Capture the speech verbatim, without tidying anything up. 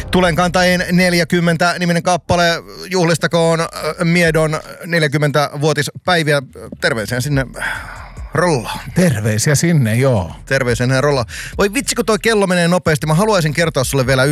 Tulenkantajien neljäkymmentä niminen kappale. Juhlistakoon Miedon neljäkymmentävuotispäiviä. Terveisiä sinne Rollaan. Terveisiä sinne, joo. Terveisiä sinne Rollaan. Voi vitsi, kun toi kello menee nopeasti. Mä haluaisin kertoa sulle vielä